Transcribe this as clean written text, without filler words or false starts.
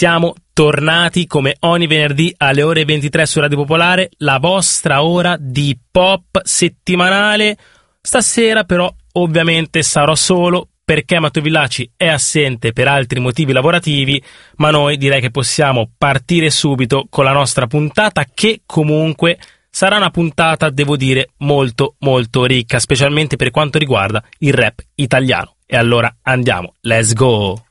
Siamo tornati come ogni venerdì alle ore 23 su Radio Popolare, la vostra ora di pop settimanale. Stasera però ovviamente sarò solo perché Matteo Villaci è assente per altri motivi lavorativi, ma noi direi che possiamo partire subito con la nostra puntata, che comunque sarà una puntata, devo dire, molto molto ricca, specialmente per quanto riguarda il rap italiano. E allora andiamo, let's go!